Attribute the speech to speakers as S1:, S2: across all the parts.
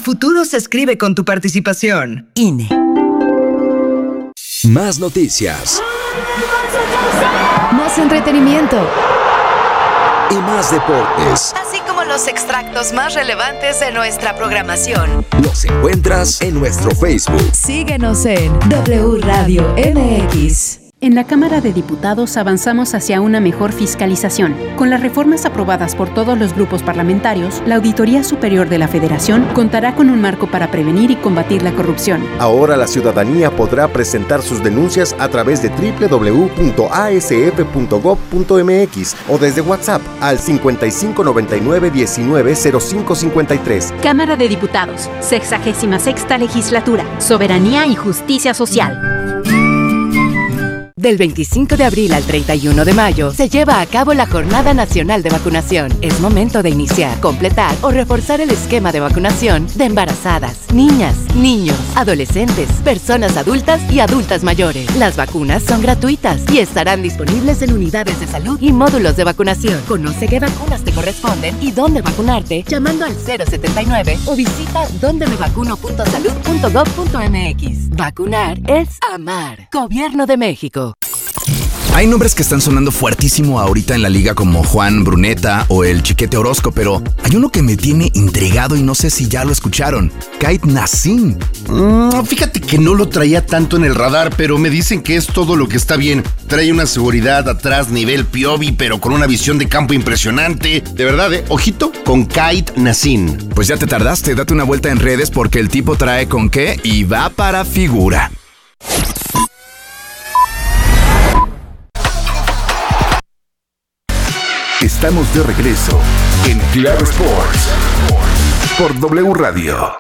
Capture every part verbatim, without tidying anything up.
S1: futuro se escribe con tu participación. I N E.
S2: Más noticias.
S3: Más entretenimiento.
S2: Y más deportes.
S3: Así como los extractos más relevantes de nuestra programación.
S2: Los encuentras en nuestro Facebook.
S3: Síguenos en W Radio M X.
S4: En la Cámara de Diputados avanzamos hacia una mejor fiscalización. Con las reformas aprobadas por todos los grupos parlamentarios, la Auditoría Superior de la Federación contará con un marco para prevenir y combatir la corrupción.
S5: Ahora la ciudadanía podrá presentar sus denuncias a través de doble u doble u doble u punto a s f punto gob punto m x o desde WhatsApp al cincuenta y cinco noventa y nueve diecinueve cero cinco cincuenta y tres.
S4: Cámara de Diputados, sexagésima sexta Legislatura, Soberanía y Justicia Social.
S3: Del veinticinco de abril al treinta y uno de mayo se lleva a cabo la Jornada Nacional de Vacunación. Es momento de iniciar, completar o reforzar el esquema de vacunación de embarazadas, niñas, niños, adolescentes, personas adultas y adultas mayores. Las vacunas son gratuitas y estarán disponibles en unidades de salud y módulos de vacunación. Conoce qué vacunas te corresponden y dónde vacunarte llamando al cero setenta y nueve o visita donde me vacuno punto salud punto gob punto m x. Vacunar es amar. Gobierno de México.
S6: Hay nombres que están sonando fuertísimo ahorita en la liga como Juan Bruneta o el Chiquete Orozco, pero hay uno que me tiene intrigado y no sé si ya lo escucharon. Kait Nassim.
S7: Mm, fíjate que no lo traía tanto en el radar, pero me dicen que es todo lo que está bien. Trae una seguridad atrás nivel Piovi, pero con una visión de campo impresionante. De verdad, ¿eh? Ojito con Kait Nassim.
S6: Pues ya te tardaste, date una vuelta en redes porque el tipo trae con qué y va para figura.
S2: Estamos de regreso en Claro Sports por W Radio.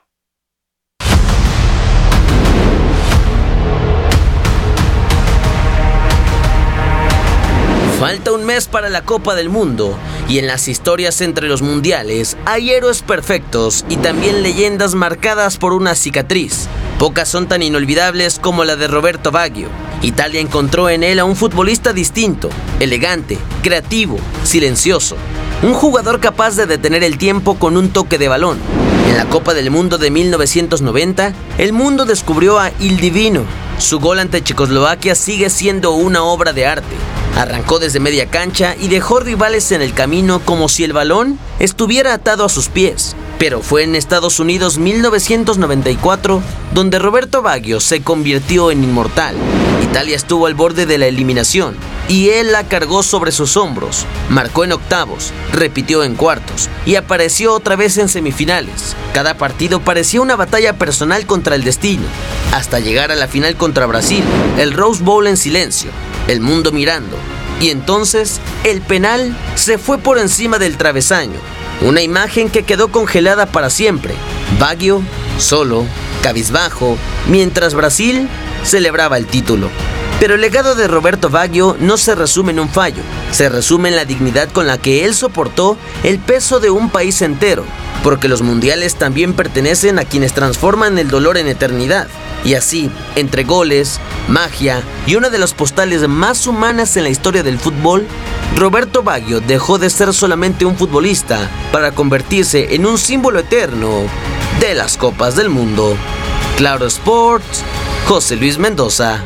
S8: Falta un mes para la Copa del Mundo y en las historias entre los mundiales hay héroes perfectos y también leyendas marcadas por una cicatriz. Pocas son tan inolvidables como la de Roberto Baggio. Italia encontró en él a un futbolista distinto, elegante, creativo, silencioso. Un jugador capaz de detener el tiempo con un toque de balón. En la Copa del Mundo de mil novecientos noventa, el mundo descubrió a Il Divino. Su gol ante Checoslovaquia sigue siendo una obra de arte. Arrancó desde media cancha y dejó rivales en el camino como si el balón estuviera atado a sus pies. Pero fue en Estados Unidos mil novecientos noventa y cuatro donde Roberto Baggio se convirtió en inmortal. Italia estuvo al borde de la eliminación y él la cargó sobre sus hombros. Marcó en octavos, repitió en cuartos y apareció otra vez en semifinales. Cada partido parecía una batalla personal contra el destino, hasta llegar a la final contra Brasil, el Rose Bowl en silencio, el mundo mirando. Y entonces, el penal se fue por encima del travesaño. Una imagen que quedó congelada para siempre. Baggio, solo, cabizbajo, mientras Brasil celebraba el título. Pero el legado de Roberto Baggio no se resume en un fallo, se resume en la dignidad con la que él soportó el peso de un país entero, porque los mundiales también pertenecen a quienes transforman el dolor en eternidad. Y así, entre goles, magia y una de las postales más humanas en la historia del fútbol, Roberto Baggio dejó de ser solamente un futbolista para convertirse en un símbolo eterno de las Copas del Mundo. Claro Sports, José Luis Mendoza.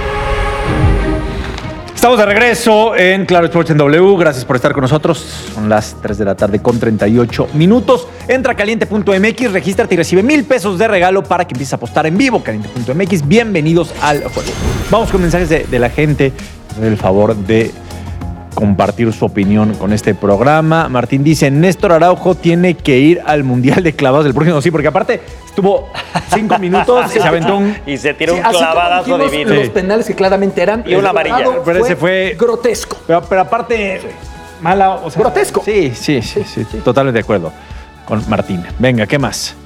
S9: Estamos de regreso en Claro Sports en W. Gracias por estar con nosotros. Son las tres de la tarde con treinta y ocho minutos. Entra a caliente punto m x, regístrate y recibe mil pesos de regalo para que empieces a apostar en vivo. caliente punto m x, bienvenidos al juego. Vamos con mensajes de, de la gente. Hacer el favor de compartir su opinión con este programa. Martín dice, Néstor Araujo tiene que ir al Mundial de Clavados del próximo. Sí, porque aparte estuvo cinco minutos y se aventó un...
S10: Y se tiró
S11: sí,
S10: un clavadazo divino.
S11: Los penales que claramente eran...
S10: Y una amarilla.
S9: Pero ese fue...
S11: grotesco.
S9: Pero, pero aparte... Sí. Mala... O sea,
S11: grotesco.
S9: Sí, sí, sí, sí, sí. Totalmente de acuerdo con Martín. Venga, ¿qué más?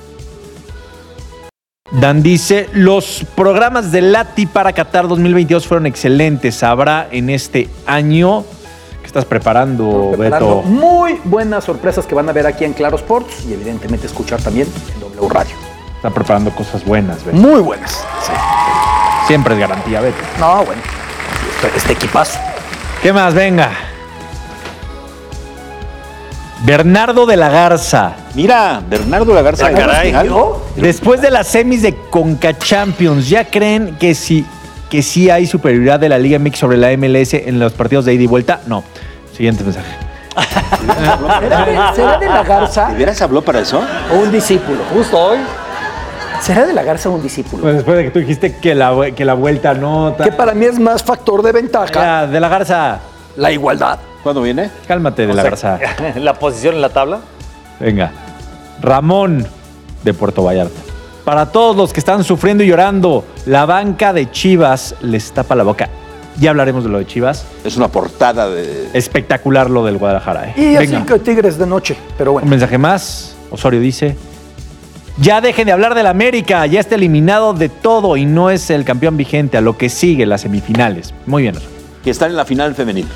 S9: Dan dice, los programas de Lati para Qatar dos mil veintidós fueron excelentes. Habrá en este año... ¿Qué estás preparando,
S11: preparando
S9: Beto?
S11: Muy buenas sorpresas que van a ver aquí en Claro Sports y evidentemente escuchar también en W Radio.
S9: Está preparando cosas buenas, Beto.
S11: Muy buenas. Sí.
S9: Siempre es garantía, Beto.
S11: No, bueno. Este, este equipazo.
S9: ¿Qué más? Venga. Bernardo de la Garza.
S10: Mira, Bernardo de la Garza.
S12: Ah, caray.
S10: ¿No?
S9: Después de las semis de Conca Champions, ¿ya creen que sí, que sí hay superioridad de la Liga M X sobre la M L S en los partidos de ida y vuelta? No. Siguiente mensaje.
S11: ¿Será de, será de la Garza?
S10: ¿De veras habló para eso?
S11: O un discípulo. Justo hoy. ¿Será de la Garza un discípulo?
S9: Pues después de que tú dijiste que la, que la vuelta no...
S11: Que para mí es más factor de ventaja.
S9: Ya, de la Garza.
S11: La igualdad.
S10: ¿Cuándo viene?
S9: Cálmate, de
S12: O
S9: la
S12: sea,
S9: Garza.
S12: ¿La posición en la tabla?
S9: Venga. Ramón, de Puerto Vallarta. Para todos los que están sufriendo y llorando, la banca de Chivas les tapa la boca. Ya hablaremos de lo de Chivas.
S10: Es una portada de...
S9: Espectacular lo del Guadalajara. ¿eh?
S11: Y así
S9: Venga.
S11: que Tigres de noche, pero bueno.
S9: Un mensaje más. Osorio dice... Ya dejen de hablar del América. Ya está eliminado de todo y no es el campeón vigente. A lo que sigue, las semifinales. Muy bien, Osorio.
S10: Que están en la final femenil.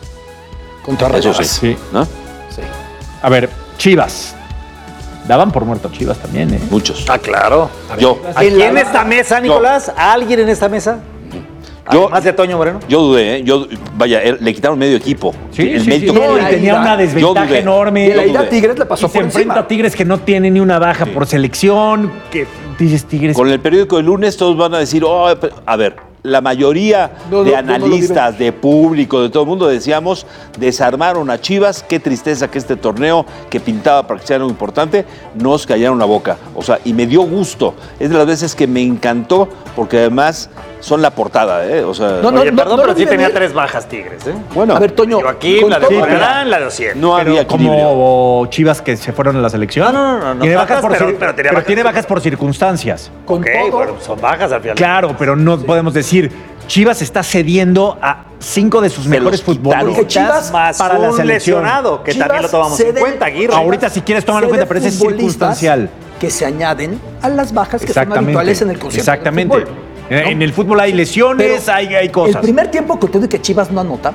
S11: Contra
S10: Eso
S11: Rayadas.
S10: sí.
S9: Sí.
S10: ¿No?
S11: Sí.
S9: A ver, Chivas. Daban por muerto a Chivas también, ¿eh?
S10: Muchos.
S12: Ah, claro.
S10: Yo.
S12: ¿Aquí en esta mesa, Nicolás? ¿A alguien en esta mesa?
S10: Yo,
S12: ¿Más de Toño Moreno?
S10: Yo dudé, ¿eh? Yo, vaya, él- le quitaron medio equipo.
S9: Sí,
S10: el
S9: sí,
S10: medio
S9: sí. No,
S11: y
S9: y tenía
S11: ida,
S9: una
S10: yo
S9: desventaja
S10: dudé.
S9: enorme.
S11: Y en la
S10: Yo
S11: ida
S10: dudé.
S11: Tigres le pasó
S9: Y se
S11: por
S9: enfrenta
S11: encima.
S9: a Tigres que no tiene ni una baja por selección. Que dices Tigres.
S10: Con el periódico del lunes todos van a decir, oh, a ver, la mayoría
S11: No, no,
S10: de
S11: no, no lo
S10: analistas, de público, de todo el mundo decíamos, desarmaron a Chivas, qué tristeza que este torneo que pintaba para que sea algo importante, nos callaron la boca. O sea, y me dio gusto. Es de las veces que me encantó, porque además son la portada, ¿eh? O sea,
S11: No, no,
S12: Oye, perdón,
S11: no
S12: pero
S11: lo
S12: sí
S11: vi
S12: tenía
S11: venir.
S12: tres bajas Tigres, ¿eh?
S10: bueno,
S11: A ver, Toño.
S12: Joaquín,
S11: con
S12: la de
S11: todo-
S12: Corredán, la de Ociel.
S10: no había equilibrio.
S9: Como Chivas que se fueron a la selección.
S12: No, no, no, no,
S9: Tiene
S12: no
S9: bajas
S12: bajas,
S9: por
S12: pero-
S9: cir-
S12: pero tenía
S9: pero
S12: bajas.
S9: tiene bajas por circunstancias.
S11: Con
S12: Ok,
S11: todo.
S12: bueno, son bajas al final.
S9: Claro, pero no podemos decir Chivas está cediendo a cinco de sus
S10: Se
S9: mejores
S10: los quitaron.
S11: Porque Chivas
S9: futbolistas
S12: Más
S9: para la
S12: un
S9: selección.
S12: lesionado, que
S11: Chivas
S12: también lo tomamos en
S11: cede-
S12: cuenta, Aguirre.
S9: Ahorita si quieres tomarlo en
S11: Cede
S9: cuenta, pero ese es
S11: futbolistas
S9: circunstancial.
S11: Que se añaden a las bajas que son
S9: Exactamente.
S11: habituales en el concierto.
S9: Exactamente.
S11: del fútbol.
S9: En,
S11: ¿no?
S9: en el fútbol hay lesiones,
S11: Pero
S9: hay, hay cosas.
S11: El primer tiempo que usted que Chivas no anota,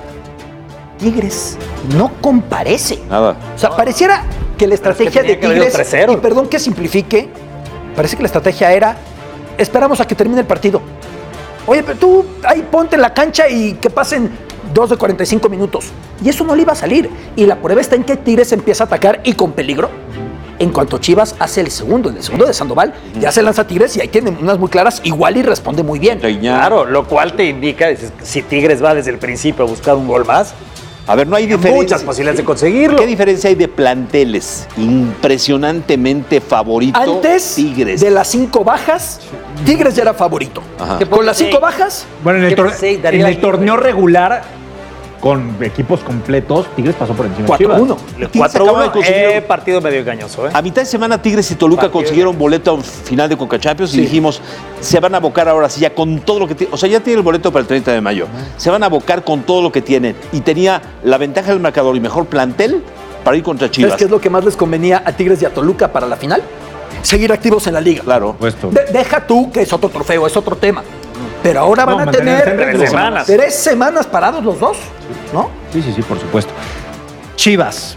S11: Tigres no comparece.
S10: Nada.
S11: O sea, pareciera que la
S12: Pero es que
S11: estrategia
S12: tenía
S11: de
S12: que haber ido
S11: Tigres,
S12: tres cero.
S11: y perdón que simplifique, parece que la estrategia era, esperamos a que termine el partido. Oye, pero tú ahí ponte en la cancha y que pasen dos de cuarenta y cinco minutos. Y eso no le iba a salir. Y la prueba está en que Tigres empieza a atacar y con peligro. En cuanto Chivas hace el segundo, el segundo de Sandoval, ya se lanza Tigres y ahí tiene unas muy claras, igual y responde muy bien.
S12: Claro, lo cual te indica, dices, si Tigres va desde el principio a buscar un gol más,
S10: A ver, no hay
S12: hay
S10: diferencia.
S12: muchas posibilidades de conseguirlo.
S10: ¿Qué diferencia hay de planteles? Impresionantemente favorito
S11: Antes
S10: Tigres.
S11: de las cinco bajas, Tigres ya era favorito.
S10: Ajá.
S11: Con las cinco bajas,
S9: Bueno, en el,
S12: ¿Qué
S9: tor-
S12: pasé?
S9: en
S12: Daría
S9: el
S12: la-
S9: torneo regular, con equipos completos, Tigres pasó por encima de
S11: cuatro
S9: Chivas.
S11: uno.
S10: Tigres
S12: cuatro
S10: acaba de
S12: uno,
S10: conseguir-
S12: eh, partido medio engañoso, ¿eh?
S10: A mitad de semana Tigres y Toluca
S12: Partido.
S10: consiguieron boleto a un final de Conca Champions y dijimos, se van a abocar ahora sí ya con todo lo que tienen. O sea, ya tiene el boleto para el treinta de mayo. Se van a abocar con todo lo que tienen. Y tenía la ventaja del marcador y mejor plantel para ir contra Chivas.
S11: ¿sabes qué es lo que más les convenía a Tigres y a Toluca para la final? Seguir activos en la liga.
S10: Claro.
S9: Puesto.
S11: De- deja tú que es otro trofeo, es otro tema. Pero ahora van
S9: No,
S11: a
S9: mantenerse
S11: tener
S9: en ritmo.
S12: Tres semanas.
S11: tres semanas parados los dos, ¿no?
S9: Sí, sí, sí, por supuesto. Chivas.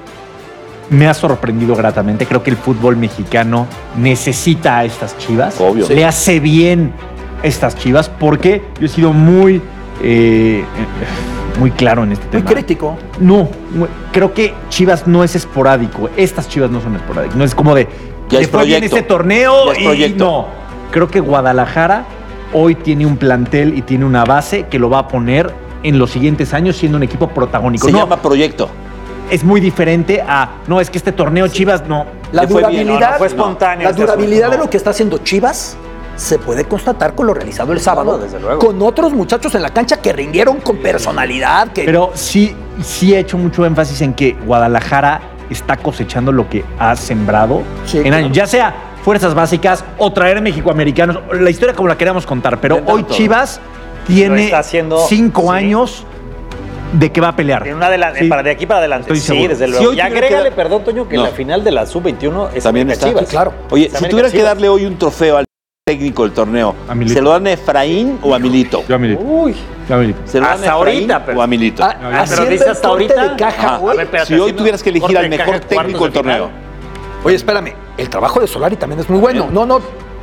S9: Me ha sorprendido gratamente. Creo que el fútbol mexicano necesita a estas Chivas.
S10: Obvio.
S9: Le hace bien estas Chivas porque yo he sido muy, eh, muy claro en este
S11: Muy
S9: tema.
S11: crítico.
S9: No, muy- creo que Chivas no es esporádico. Estas Chivas no son esporádicas. No es como de,
S10: Ya
S9: le
S10: es
S9: fue bien
S10: proyecto.
S9: este torneo
S10: Ya es
S9: y
S10: proyecto.
S9: no. Creo que Guadalajara hoy tiene un plantel y tiene una base que lo va a poner en los siguientes años siendo un equipo protagónico.
S10: Se
S9: No,
S10: llama proyecto.
S9: es muy diferente a, no, es que este torneo Chivas no.
S11: La
S10: Le fue bien,
S11: durabilidad,
S12: no, no fue espontáneo
S11: la
S12: este
S11: durabilidad
S12: asunto,
S11: de
S12: no.
S11: lo que está haciendo Chivas se puede constatar con lo realizado el sábado.
S12: No, desde luego.
S11: Con otros muchachos en la cancha que rindieron con personalidad. Que
S9: Pero sí, sí he hecho mucho énfasis en que Guadalajara está cosechando lo que ha sembrado
S11: Sí,
S9: en
S11: claro.
S9: años. Ya sea fuerzas básicas o traer mexicoamericanos, la historia como la queramos contar. Pero
S10: Intentan
S9: hoy
S10: todo.
S9: Chivas
S12: Lo
S9: tiene
S12: está haciendo,
S9: cinco
S12: sí.
S9: años de que va a pelear.
S12: En una adela-
S9: Sí.
S12: para de aquí para adelante.
S9: Estoy
S12: Sí,
S9: seguro.
S12: desde
S10: Si
S12: luego.
S10: hoy
S12: y
S10: tuviera
S12: agrégale,
S10: que dar-
S12: perdón, Toño, que
S10: No.
S12: la final de la sub veintiuno es
S10: También
S12: América
S10: está.
S12: Chivas.
S11: Sí, claro.
S10: Oye,
S12: Es
S10: si
S12: América
S10: tuvieras que
S12: Chivas.
S10: darle hoy un trofeo al técnico del torneo,
S9: A Milito.
S10: ¿se lo dan a Efraín o a Milito?
S9: Yo a Milito.
S12: Uy,
S9: Yo a Milito.
S10: ¿Se lo dan
S12: Hasta
S10: a Efraín
S12: ahorita, pero-
S10: o a Milito?
S11: Ah,
S12: pero
S11: haciendo
S12: dice
S11: el
S12: hasta
S11: corte
S12: ahorita.
S11: de caja
S10: Ajá.
S11: hoy.
S12: A ver, espérate,
S10: Si hoy
S12: haciendo
S10: tuvieras que elegir
S12: corte
S10: al
S12: de
S10: mejor
S12: caja,
S10: técnico
S12: cuartos
S10: del
S12: de final.
S10: torneo.
S11: Oye, espérame, el trabajo de Solari también es muy bueno. No, no,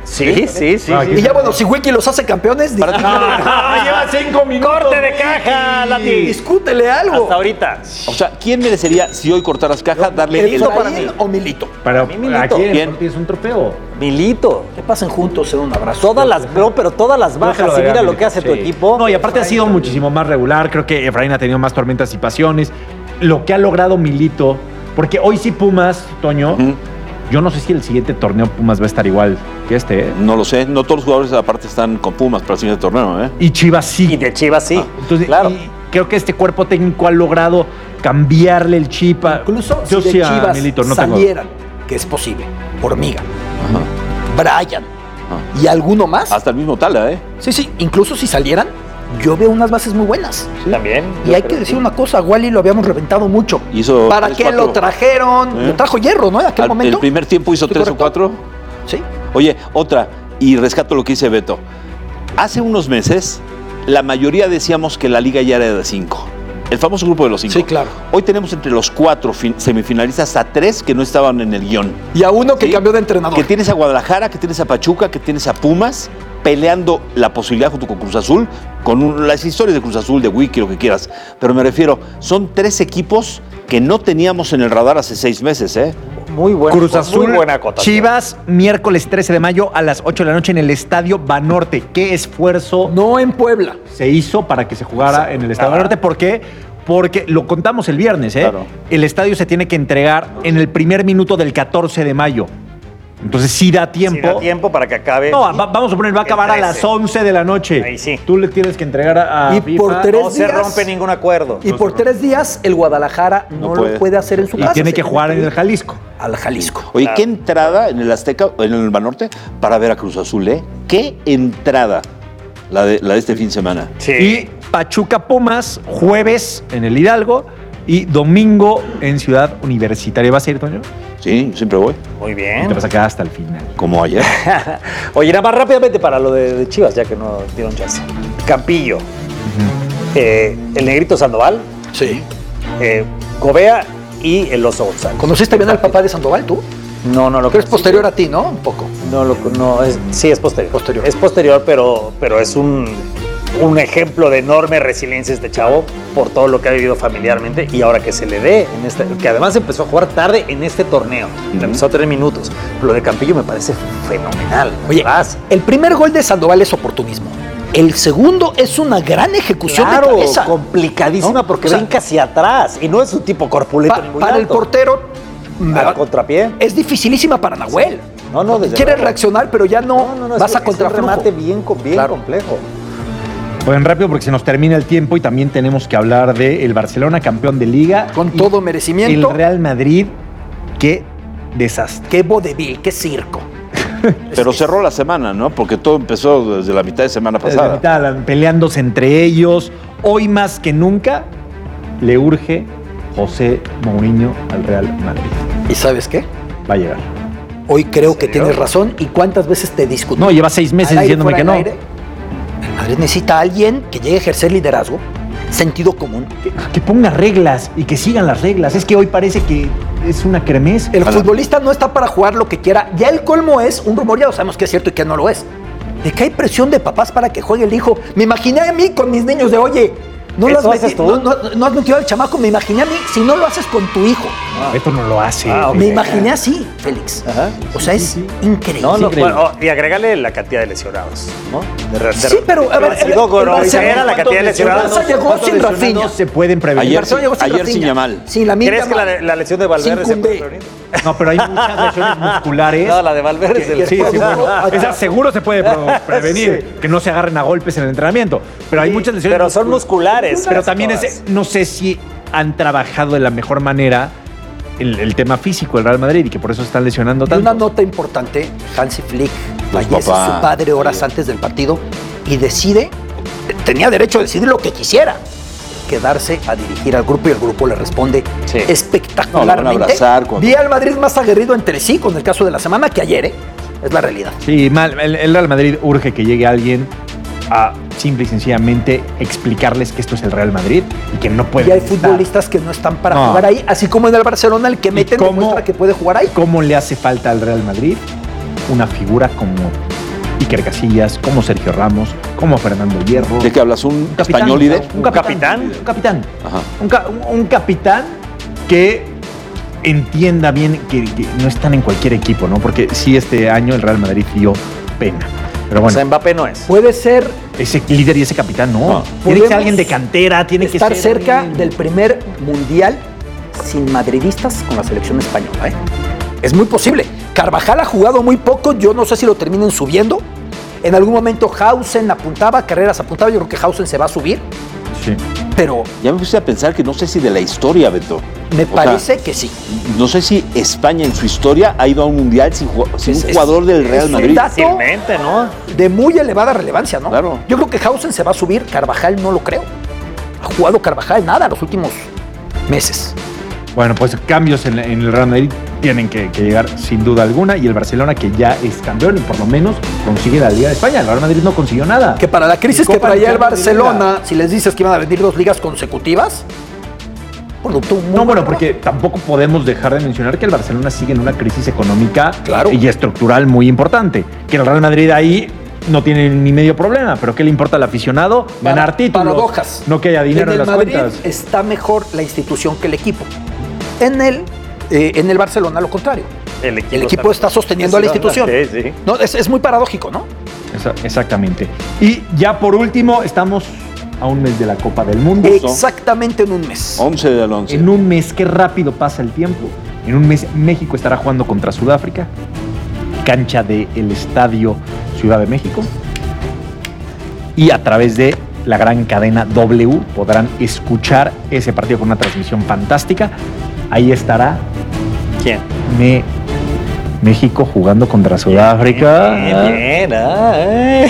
S12: Sí, sí, sí.
S11: No, sí. Y ya bueno, si Wiki los hace campeones,
S9: no, no, no, lleva cinco minutos.
S12: ¡Corte de caja, Lati!
S11: Discútele algo.
S12: Hasta ahorita.
S10: O sea, ¿quién merecería, si hoy cortaras caja, darle
S11: Milito para mí o Milito?
S9: Pero
S12: mí, Milito.
S9: ¿a quién?
S10: ¿Quién?
S9: Es un trofeo.
S12: Milito.
S11: Que pasen juntos en un abrazo.
S12: Todas las, no, pero todas las bajas. Y mira lo que hace
S9: sí.
S12: tu equipo.
S9: No, y aparte ha sido muchísimo más regular. Creo que Efraín ha tenido más tormentas y pasiones. Lo que ha logrado Milito, porque hoy sí Pumas, Toño, uh-huh. yo no sé si el siguiente torneo Pumas va a estar igual que este, ¿eh?
S10: No lo sé. No todos los jugadores aparte están con Pumas para el siguiente torneo, ¿eh?
S9: Y Chivas sí.
S12: Y de Chivas sí.
S9: Ah, entonces,
S12: claro.
S9: Y creo que este cuerpo técnico ha logrado cambiarle el chip a...
S11: Incluso
S9: yo
S11: si
S9: sí
S11: de
S9: a
S11: Chivas
S9: Milito, no
S11: salieran, tengo... que es posible, Hormiga, Ajá. Brian Ajá. y alguno más.
S10: Hasta el mismo Tala, ¿eh?
S11: Sí, sí. Incluso si salieran, yo veo unas bases muy buenas.
S12: Sí. También.
S11: Y hay que decir una cosa, Wally lo habíamos reventado mucho.
S10: Hizo
S11: ¿Para
S10: tres,
S11: qué
S10: cuatro.
S11: lo trajeron? ¿Eh? Lo trajo Hierro, ¿no? En aquel
S10: Al,
S11: momento.
S10: El primer tiempo hizo tres correcto? o cuatro.
S11: Sí.
S10: Oye, otra, y rescato lo que dice Beto. Hace unos meses, la mayoría decíamos que la liga ya era de cinco. El famoso grupo de los cinco.
S11: Sí, claro.
S10: Hoy tenemos entre los cuatro semifinalistas a tres que no estaban en el guión.
S11: Y a uno que ¿sí? cambió de entrenador.
S10: Que tienes a Guadalajara, que tienes a Pachuca, que tienes a Pumas, peleando la posibilidad junto con Cruz Azul, con un, las historias de Cruz Azul, de Wiki, lo que quieras. Pero me refiero, son tres equipos que no teníamos en el radar hace seis meses, ¿eh?
S12: Muy buena,
S9: Cruz Azul,
S12: muy buena acotación.
S9: Chivas, miércoles trece de mayo a las ocho de la noche en el Estadio Banorte. ¿Qué esfuerzo
S11: no en Puebla
S9: se hizo para que se jugara sí. en el Estadio ah. Banorte? ¿Por qué? Porque lo contamos el viernes, ¿eh? Claro. El estadio se tiene que entregar en el primer minuto del catorce de mayo. Entonces sí da tiempo.
S12: Sí da tiempo para que acabe.
S9: No, va, vamos a poner, va a acabar a las once de la noche.
S12: Ahí sí.
S9: Tú le tienes que entregar a, a
S11: y
S9: FIFA.
S11: Por tres
S12: no
S11: días,
S12: se rompe ningún acuerdo.
S11: Y
S12: no
S11: por tres días el Guadalajara no, no puede. lo puede hacer en su
S9: y
S11: casa.
S9: Y tiene que jugar en el Jalisco.
S11: Al Jalisco.
S10: Oye, claro. ¿Qué entrada en el Azteca, en el Banorte, para ver a Cruz Azul, eh? ¿Qué entrada la de, la de este fin de semana?
S9: Sí. Y Pachuca Pumas, jueves en el Hidalgo y domingo en Ciudad Universitaria. ¿Vas a ir, Toño?
S10: Sí, siempre voy.
S12: Muy bien.
S9: Y te vas a quedar hasta el final.
S10: Como ayer.
S12: Oye, nada más rápidamente para lo de, de Chivas, ya que no dieron chance. Campillo. Uh-huh. eh, el Negrito Sandoval.
S11: Sí.
S12: Eh, Gobea y el Oso González.
S11: ¿Conociste bien al papá de Sandoval, tú?
S12: No, no lo
S11: Pero es posterior a ti, ¿no? Un poco.
S12: No, lo, no es, sí, es posterior.
S11: posterior.
S12: Es posterior, pero, pero es un... un ejemplo de enorme resiliencia este chavo por todo lo que ha vivido familiarmente y ahora que se le dé, en este, que además empezó a jugar tarde en este torneo, uh-huh. empezó a tener minutos. Lo de Campillo me parece fenomenal.
S11: Oye, vas. El primer gol de Sandoval es oportunismo. El segundo es una gran ejecución
S12: claro,
S11: de cabeza.
S12: complicadísima, ¿no? Porque o sea, brinca hacia atrás y no es un tipo corpulento
S11: pa,
S12: ni muy
S11: Para
S12: alto.
S11: el portero,
S12: al contrapié.
S11: Es dificilísima para Nahuel.
S12: No, no, desde
S11: Quieres reaccionar, pero ya no, no, no, no
S12: es,
S11: vas a contraflujo.
S12: Es un remate bien, bien claro. complejo.
S9: Pues rápido porque se nos termina el tiempo y también tenemos que hablar de el Barcelona, campeón de Liga.
S11: Con todo merecimiento.
S9: El Real Madrid, qué desastre.
S11: Qué vodevil, qué circo.
S10: Pero cerró la semana, ¿no? Porque todo empezó desde la mitad de semana pasada.
S9: Desde la mitad, peleándose entre ellos. Hoy más que nunca le urge José Mourinho al Real Madrid.
S11: ¿Y sabes qué?
S9: Va a llegar.
S11: Hoy creo que tienes razón. ¿Y cuántas veces te discutí?
S9: No, lleva seis meses diciéndome que no.
S11: El Madrid necesita a alguien que llegue a ejercer liderazgo, sentido común.
S9: Que, que ponga reglas y que sigan las reglas. Es que hoy parece que es una kermés.
S11: El futbolista no está para jugar lo que quiera. Ya el colmo es, un rumor ya lo sabemos que es cierto y que no lo es, de que hay presión de papás para que juegue el hijo. Me imaginé a mí con mis niños de, oye, no, lo has, meti- no, no, no has metido al chamaco, me imaginé a mí, si no lo haces con tu hijo.
S9: Ah, esto no lo hace.
S11: Ah, okay. Me imaginé así, Félix. Ajá. O sea, es sí, sí. increíble.
S12: No, no,
S11: increíble.
S12: Bueno, y agregale la cantidad de lesionados, ¿no? De, de,
S11: sí, pero a ver,
S12: el, el, el era la cantidad de lesionados.
S11: El Barça llegó sin Rafinha.
S9: No se pueden prevenir.
S10: Ayer, sin, ayer sin Yamal.
S11: Sin la
S12: ¿Crees que la, la lesión de Valverde se puede prevenir?
S9: No, pero hay muchas lesiones musculares.
S12: No, la de Valverde se
S9: le sí, sí, bueno, esa seguro se puede prevenir, sí. que no se agarren a golpes en el entrenamiento. Pero hay sí, muchas lesiones.
S12: Pero son musculares.
S9: Pero también es, no sé si han trabajado de la mejor manera el, el tema físico del Real Madrid y que por eso están lesionando tanto.
S11: Y una nota importante, Hansi Flick fallece su padre horas antes del partido y decide, tenía derecho a decidir lo que quisiera, quedarse a dirigir al grupo y el grupo le responde sí. espectacularmente.
S10: No, cuando...
S11: Vi al Madrid más aguerrido entre sí con el caso de la semana que ayer, ¿eh? Es la realidad.
S9: Sí, mal, el, el Real Madrid urge que llegue alguien a simple y sencillamente explicarles que esto es el Real Madrid y que no pueden.
S11: Y hay futbolistas que no están para no. jugar ahí, así como en el Barcelona el que mete demuestra que puede jugar ahí.
S9: ¿Cómo le hace falta al Real Madrid una figura como Iker Casillas, como Sergio Ramos, como Fernando Hierro.
S10: ¿De qué hablas? ¿Un,
S9: Un capitán,
S10: español líder?
S9: Un capitán. Un capitán.
S10: Ajá.
S9: Un, ca- un- un capitán que entienda bien que, que no están en cualquier equipo, ¿no? Porque sí, este año el Real Madrid dio pena. Pero bueno,
S12: O sea, Mbappé no es.
S11: Puede ser
S9: ese líder y ese capitán no.
S11: No.
S9: Tiene que
S11: Podemos
S9: ser alguien de cantera, tiene que
S11: estar
S9: ser
S11: cerca
S9: alguien-
S11: del primer mundial sin madridistas con la selección española. ¿eh? Es muy posible. Carvajal ha jugado muy poco, yo no sé si lo terminen subiendo. En algún momento Hausen apuntaba, Carreras apuntaba, yo creo que Hausen se va a subir,
S9: Sí.
S11: pero
S10: Ya me puse a pensar que no sé si de la historia, Beto.
S11: me
S10: O sea,
S11: parece que sí.
S10: no sé si España en su historia ha ido a un mundial sin, ju- sin
S11: Es-
S10: un
S11: es-
S10: jugador del
S11: es
S10: Real
S11: un
S10: Madrid.
S11: dato
S12: Fácilmente, ¿no?
S11: de muy elevada relevancia, ¿no?
S10: Claro.
S11: Yo creo que Hausen se va a subir, Carvajal no lo creo. Ha jugado Carvajal nada los últimos meses.
S9: Bueno, pues cambios en, en el Real Madrid tienen que, que llegar sin duda alguna, y el Barcelona, que ya es campeón y por lo menos consigue la Liga de España. El Real Madrid no consiguió nada.
S11: Que para la crisis
S9: Ni
S11: que
S9: Copa, ni
S11: traía el
S9: Champions, ni Liga.
S11: Barcelona, si les dices que iban a venir dos ligas consecutivas, bueno, tuvo muy
S9: No, bueno,
S11: buen
S9: porque tampoco podemos dejar de mencionar que el Barcelona sigue en una crisis económica
S11: Claro.
S9: y estructural muy importante. Que el Real Madrid ahí no tiene ni medio problema, pero ¿qué le importa al aficionado?
S11: Para-
S9: Ganar títulos.
S11: paradojas.
S9: No que haya dinero en,
S11: en el
S9: las
S11: Madrid
S9: cuentas.
S11: está mejor la institución que el equipo. En el, eh, en el Barcelona lo contrario.
S12: El equipo,
S11: El equipo está sosteniendo a la institución.
S12: Sí, sí.
S11: No, es, es muy paradójico, ¿no?
S9: Esa- exactamente. Y ya por último, estamos a un mes de la Copa del Mundo.
S11: Exactamente en un mes.
S10: once del once.
S9: En un mes, qué rápido pasa el tiempo. En un mes México estará jugando contra Sudáfrica, cancha del Estadio Ciudad de México. Y a través de la gran cadena W podrán escuchar ese partido con una transmisión fantástica. Ahí estará
S12: ¿Quién?
S9: Me- México jugando contra Sudáfrica.
S12: Bien, bien, ah, eh.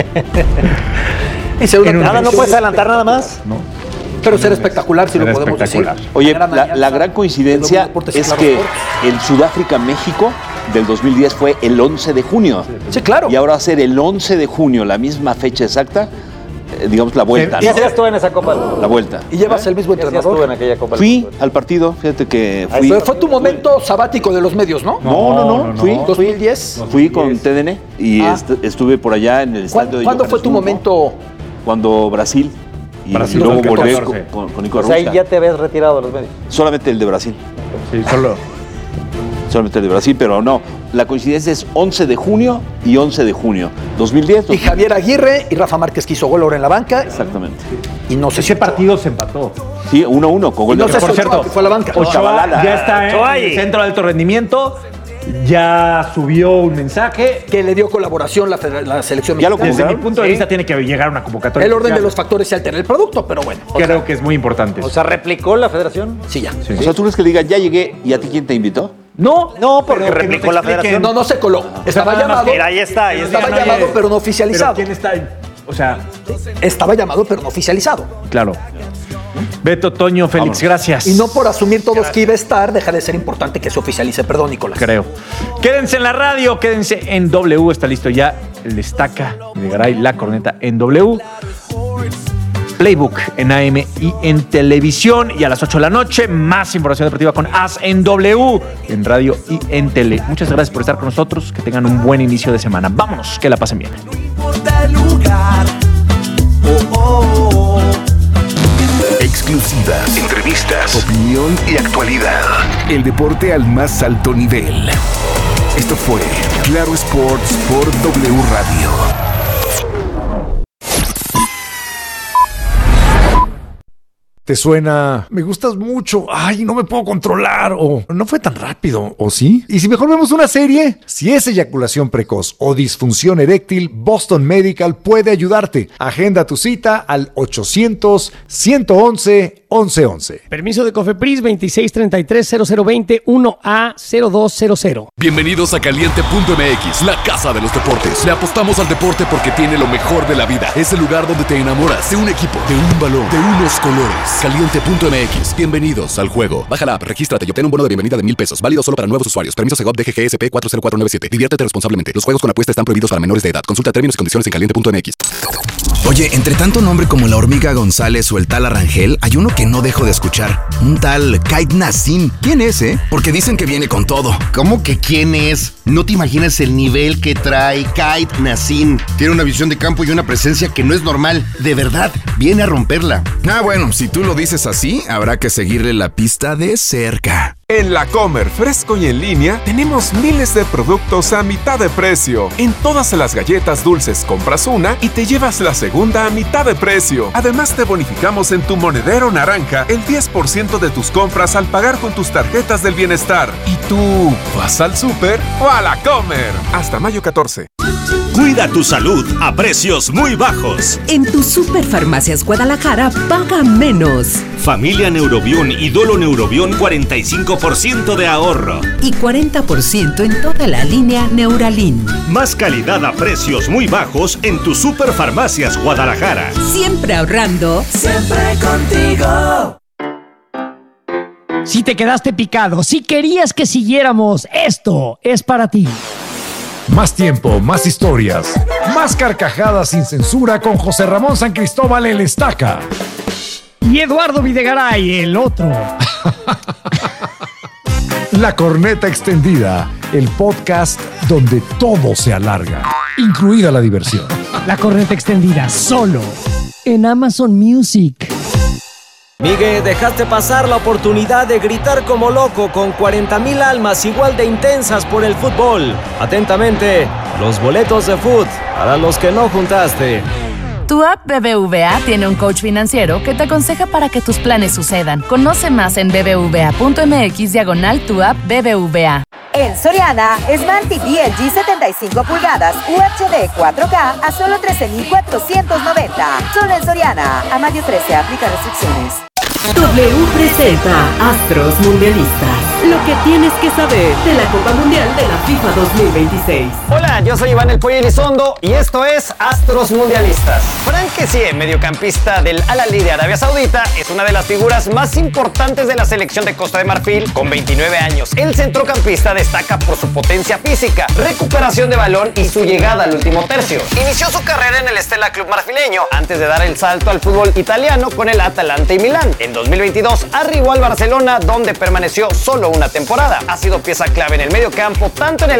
S11: Y será una
S9: En un
S12: Nada, no
S11: transmisión-
S12: puedes adelantar nada más.
S9: ¿No?
S11: Pero será espectacular, si lo
S9: Será
S11: podemos
S9: espectacular.
S11: decir.
S10: Oye,
S11: Gran
S10: la,
S11: alianza
S10: la gran
S11: de
S10: coincidencia
S11: los deportes y
S10: es
S11: Claro
S10: que
S11: Sports.
S10: el Sudáfrica-México del dos mil diez fue el once de junio.
S11: Sí, claro.
S10: Y ahora va a ser el once de junio, la misma fecha exacta, eh, digamos la vuelta.
S12: ¿Qué
S10: ¿no?
S12: hacías tú en esa Copa? del Mundo?
S10: La vuelta.
S11: Y llevas el mismo
S12: ¿Qué hacías tú
S11: entrenador.
S12: en aquella Copa? del
S10: Fui
S12: Mundo?
S10: al partido, fíjate que
S12: Ahí
S10: fui.
S11: Fue, fue tu momento sabático de los medios, ¿no?
S10: No, no, no,
S9: no, no,
S10: fui.
S9: no.
S11: dos mil diez.
S10: Fui con T D N y
S11: Ah.
S10: est- estuve por allá en el estadio
S11: ¿Cuándo,
S10: de
S11: ¿cuándo fue tu
S10: Johannesburgo,
S11: momento?
S10: Cuando Brasil. Y,
S9: Brasil
S10: y luego
S9: dos mil
S10: volví
S9: catorce.
S10: con, con, con Nico
S12: O sea, ahí
S10: Arruzca.
S12: ya te ves retirado de los medios.
S10: Solamente el de Brasil.
S9: Sí, solo.
S10: Solamente el de Brasil, pero no. La coincidencia es once de junio y once de junio. dos mil diez.
S11: Y Javier Aguirre y Rafa Márquez que hizo gol ahora en la banca.
S10: Exactamente.
S11: Y no sé si
S9: Ese partido se empató.
S10: Sí, uno a uno con gol
S11: Y no
S10: de
S11: sé
S10: Rafa.
S11: si
S9: Por cierto,
S11: fue a la banca.
S9: Ochoa
S10: Chavalala.
S9: ya está en
S12: Ochoa
S9: el
S12: ahí.
S9: centro de alto rendimiento. Ya subió un mensaje.
S11: Que le dio colaboración la, federa- la selección
S10: Ya lo
S11: mexicana.
S9: Desde mi
S10: ¿Convocaron?
S9: punto de
S12: Sí.
S9: vista tiene que llegar a una convocatoria.
S11: El orden de
S9: oficial.
S11: los factores se altera el producto, pero bueno.
S9: Creo que es muy importante.
S12: O sea, ¿replicó la federación?
S11: Sí, ya.
S9: Sí.
S10: O sea, tú crees que le digan, ya llegué, ¿y a ti quién te invitó?
S9: No,
S12: No, porque
S9: pero que
S12: replicó
S9: nos
S12: la
S9: expliquen.
S12: federación.
S11: No, no se coló. Estaba
S9: nada más
S11: llamado.
S12: Mira, ahí está, ahí está.
S11: Estaba
S9: Oye,
S11: llamado, pero no
S9: Pero
S11: oficializado.
S9: ¿quién está? O sea,
S11: Estaba llamado, pero no oficializado.
S9: claro. Beto, Toño, Félix, gracias.
S11: Y no por asumir todos que iba a estar, deja de ser importante que se oficialice. Perdón, Nicolás.
S9: Creo. Quédense en la radio, quédense en W. Está listo ya el Estaca de Garay, la corneta en W. Playbook en A M y en televisión. Y a las ocho de la noche, más información deportiva con As en W, en radio y en tele. Muchas gracias por estar con nosotros. Que tengan un buen inicio de semana. Vámonos, que la pasen bien.
S2: Exclusivas, entrevistas, opinión y actualidad. El deporte al más alto nivel. Esto fue Claro Sports por W Radio.
S13: ¿Te suena? Me gustas mucho. Ay, no me puedo controlar. O no fue tan rápido. ¿O sí? Y si mejor vemos una serie, si es eyaculación precoz o disfunción eréctil, Boston Medical puede ayudarte. Agenda tu cita al ochocientos, ciento once, once once.
S14: Permiso de Cofepris veintiséis treinta y tres cero cero veinte uno A cero dos cero cero.
S15: Bienvenidos a Caliente punto M X, la casa de los deportes. Le apostamos al deporte porque tiene lo mejor de la vida. Es el lugar donde te enamoras de un equipo, de un balón, de unos colores. Caliente punto M X. Bienvenidos al juego. Baja la app, regístrate y obtén un bono de bienvenida de mil pesos. Válido solo para nuevos usuarios. Permiso Segov D G G S P cuatro cero cuatro nueve siete. Diviértete responsablemente. Los juegos con apuesta están prohibidos para menores de edad. Consulta términos y condiciones en caliente punto M X.
S6: Oye, entre tanto nombre como la hormiga González o el tal Arrangel, hay uno que no dejo de escuchar. Un tal Kite Nassim. ¿Quién es, eh? Porque dicen que viene con todo.
S7: ¿Cómo que quién es? No te imaginas el nivel que trae Kite Nassim. Tiene una visión de campo y una presencia que no es normal. De verdad, viene a romperla.
S6: Ah, bueno, si tú lo dices así, habrá que seguirle la pista de cerca.
S16: En La Comer, fresco y en línea, tenemos miles de productos a mitad de precio. En todas las galletas dulces compras una y te llevas la segunda a mitad de precio. Además, te bonificamos en tu monedero naranja el diez por ciento de tus compras al pagar con tus tarjetas del bienestar. ¿Y tú vas al súper o a La Comer? Hasta mayo catorce.
S17: Cuida tu salud a precios muy bajos.
S18: En tu Superfarmacias Guadalajara paga menos.
S17: Familia Neurobión y Dolo Neurobión, cuarenta y cinco por ciento de ahorro.
S18: Y cuarenta por ciento en toda la línea Neuralin.
S17: Más calidad a precios muy bajos en tu Superfarmacias Guadalajara.
S18: Siempre ahorrando.
S19: Siempre contigo.
S14: Si te quedaste picado, si querías que siguiéramos, esto es para ti.
S13: Más tiempo, más historias, más carcajadas sin censura con José Ramón San Cristóbal el Estaca.
S14: Y Eduardo Videgaray, el otro.
S13: La Corneta Extendida, el podcast donde todo se alarga, incluida la diversión.
S14: La Corneta Extendida, solo en Amazon Music.
S20: Miguel, dejaste pasar la oportunidad de gritar como loco con cuarenta mil almas igual de intensas por el fútbol. Atentamente, los boletos de fútbol para los que no juntaste.
S21: Tu app B B V A tiene un coach financiero que te aconseja para que tus planes sucedan. Conoce más en bbva.mx diagonal tu app B B V A.
S22: En Soriana, Smart T V L G setenta y cinco pulgadas U H D cuatro K a solo trece mil cuatrocientos noventa. Solo en Soriana. A mayo trece, aplica restricciones.
S18: W presenta Astros Mundialistas. Lo que tienes que saber de la Copa Mundial de la FIFA dos mil veintiséis.
S23: Hola, yo soy Iván El Pollo Elizondo y esto es Astros Mundialistas. Frank Kessie, mediocampista del Al-Ahly de Arabia Saudita, es una de las figuras más importantes de la selección de Costa de Marfil con veintinueve años. El centrocampista destaca por su potencia física, recuperación de balón y su llegada al último tercio. Inició su carrera en el Stella Club marfileño antes de dar el salto al fútbol italiano con el Atalanta y Milán. En dos mil veintidós arribó al Barcelona, donde permaneció solo una temporada. Ha sido pieza clave en el mediocampo, tanto en el